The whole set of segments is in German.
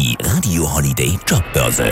Die Radio Holiday Jobbörse.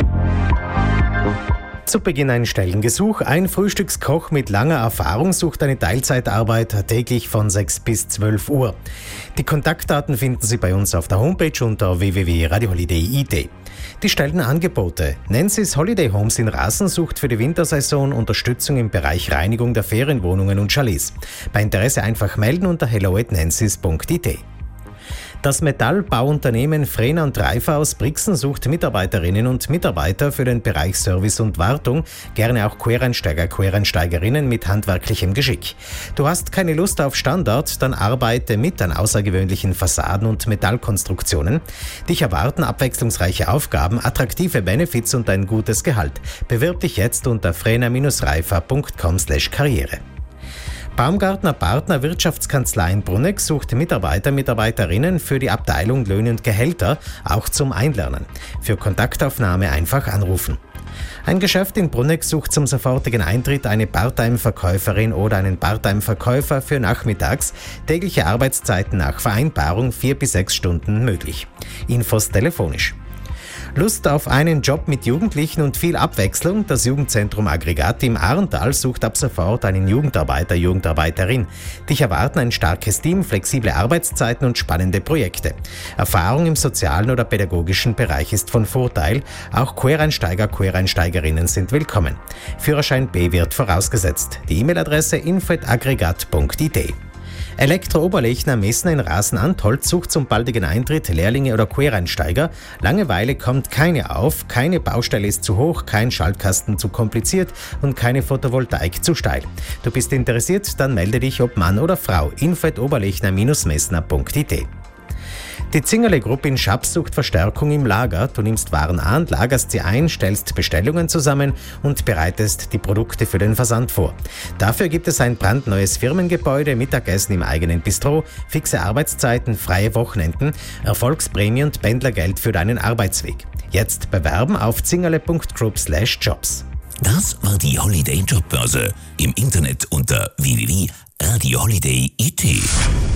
Zu Beginn ein Stellengesuch. Ein Frühstückskoch mit langer Erfahrung sucht eine Teilzeitarbeit täglich von 6 bis 12 Uhr. Die Kontaktdaten finden Sie bei uns auf der Homepage unter www.radioholiday.it. Die Stellenangebote. Nancy's Holiday Homes in Rasen sucht für die Wintersaison Unterstützung im Bereich Reinigung der Ferienwohnungen und Chalets. Bei Interesse einfach melden unter hello@nancy's.it. Das Metallbauunternehmen Frehner und Reifer aus Brixen sucht Mitarbeiterinnen und Mitarbeiter für den Bereich Service und Wartung, gerne auch Quereinsteiger, Quereinsteigerinnen mit handwerklichem Geschick. Du hast keine Lust auf Standard, dann arbeite mit an außergewöhnlichen Fassaden und Metallkonstruktionen. Dich erwarten abwechslungsreiche Aufgaben, attraktive Benefits und ein gutes Gehalt. Bewirb dich jetzt unter frehner-reifer.com/karriere. Baumgartner Partner Wirtschaftskanzlei in Brunegg sucht Mitarbeiterinnen für die Abteilung Löhne und Gehälter, auch zum Einlernen. Für Kontaktaufnahme einfach anrufen. Ein Geschäft in Brunegg sucht zum sofortigen Eintritt eine Part-Time-Verkäuferin oder einen Part-Time-Verkäufer für nachmittags, tägliche Arbeitszeiten nach Vereinbarung 4 bis 6 Stunden möglich. Infos telefonisch. Lust auf einen Job mit Jugendlichen und viel Abwechslung? Das Jugendzentrum Aggregat im Arntal sucht ab sofort einen Jugendarbeiter, Jugendarbeiterin. Dich erwarten ein starkes Team, flexible Arbeitszeiten und spannende Projekte. Erfahrung im sozialen oder pädagogischen Bereich ist von Vorteil. Auch Quereinsteiger, Quereinsteigerinnen sind willkommen. Führerschein B wird vorausgesetzt. Die E-Mail-Adresse info@aggregat.it. Elektro-Oberlechner Messner in Rasen-Antholz sucht zum baldigen Eintritt Lehrlinge oder Quereinsteiger. Langeweile kommt keine auf, keine Baustelle ist zu hoch, kein Schaltkasten zu kompliziert und keine Photovoltaik zu steil. Du bist interessiert? Dann melde dich, ob Mann oder Frau. info@oberlechner-messner.it. Die Zingerle-Gruppe in Schaps sucht Verstärkung im Lager. Du nimmst Waren an, lagerst sie ein, stellst Bestellungen zusammen und bereitest die Produkte für den Versand vor. Dafür gibt es ein brandneues Firmengebäude, Mittagessen im eigenen Bistro, fixe Arbeitszeiten, freie Wochenenden, Erfolgsprämie und Pendlergeld für deinen Arbeitsweg. Jetzt bewerben auf zingerle.group/jobs. Das war die Holiday Jobbörse. Im Internet unter www.radioholiday.it.